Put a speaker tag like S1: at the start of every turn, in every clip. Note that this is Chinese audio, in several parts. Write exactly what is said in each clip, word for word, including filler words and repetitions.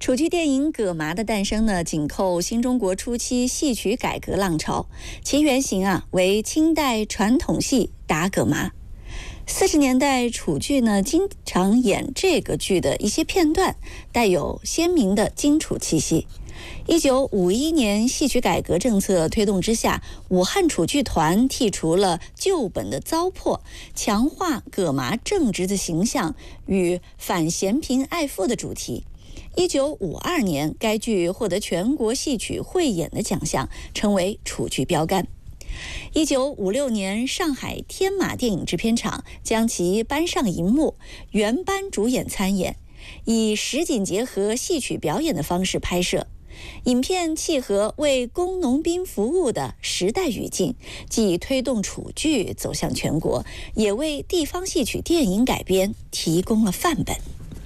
S1: 楚剧电影《葛麻》的诞生呢，紧扣新中国初期戏曲改革浪潮，其原型啊为清代传统戏打葛麻。四十年代楚剧呢，经常演这个剧的一些片段，带有鲜明的荆楚气息。一九五一年，戏曲改革政策推动之下，武汉楚剧团剔除了旧本的糟粕，强化葛麻正直的形象与反嫌贫爱富的主题。一九五二年，该剧获得全国戏曲汇演的奖项，成为楚剧标杆。一九五六年，上海天马电影制片厂将其搬上银幕，原班主演参演，以实景结合戏曲表演的方式拍摄。影片契合为工农兵服务的时代语境，既推动楚剧走向全国，也为地方戏曲电影改编提供了范本。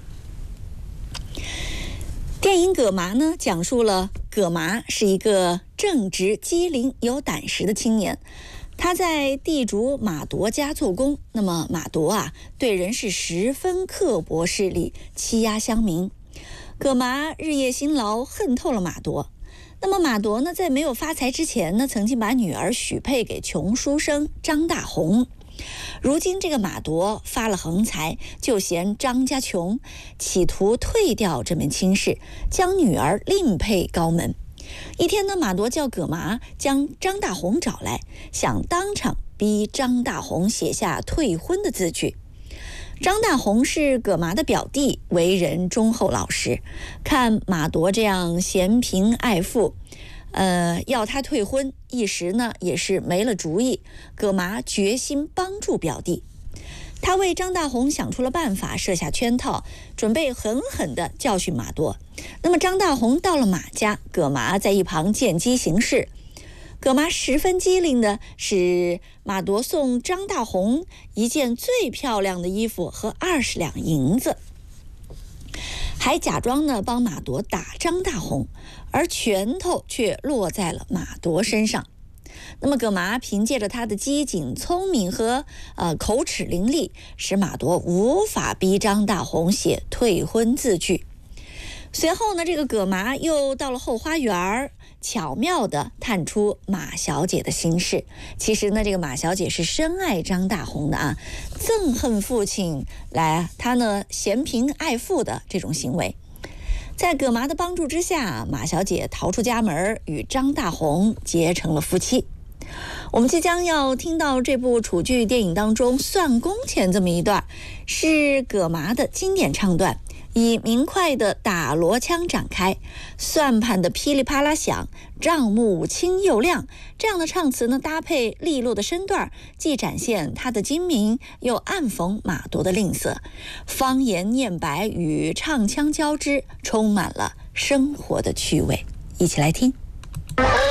S1: 电影《葛麻》呢，讲述了葛麻是一个正直、机灵、有胆识的青年。他在地主马铎家做工，那么马铎啊，对人是十分刻薄势利，欺压乡民。葛麻日夜辛劳，恨透了马铎。那么马铎呢，在没有发财之前呢，曾经把女儿许配给穷书生张大红。如今这个马铎发了横财，就嫌张家穷，企图退掉这门亲事，将女儿另配高门。一天呢，马铎叫葛麻将张大红找来，想当场逼张大红写下退婚的字据。张大红是葛麻的表弟，为人忠厚老实，看马铎这样嫌贫爱富，呃，要他退婚，一时呢也是没了主意。葛麻决心帮助表弟，他为张大红想出了办法，设下圈套，准备狠狠地教训马铎。那么张大红到了马家，葛麻在一旁见机行事。葛麻十分机灵的使马铎送张大红一件最漂亮的衣服和二十两银子，还假装呢帮马铎打张大红，而拳头却落在了马铎身上。那么葛麻凭借着他的机警、聪明和呃口齿伶俐，使马铎无法逼张大红写退婚字据。随后呢，这个葛麻又到了后花园，巧妙地探出马小姐的心事。其实呢，这个马小姐是深爱张大红的啊，憎恨父亲来他呢嫌贫爱富的这种行为。在葛麻的帮助之下，马小姐逃出家门，与张大红结成了夫妻。我们即将要听到这部楚剧电影当中算工钱这么一段，是葛麻的经典唱段，以明快的打锣腔展开，算盘的噼里啪啦响，账目清又亮。这样的唱词呢，搭配利落的身段，既展现他的精明，又暗讽马铎的吝啬。方言念白与唱腔交织，充满了生活的趣味。一起来听。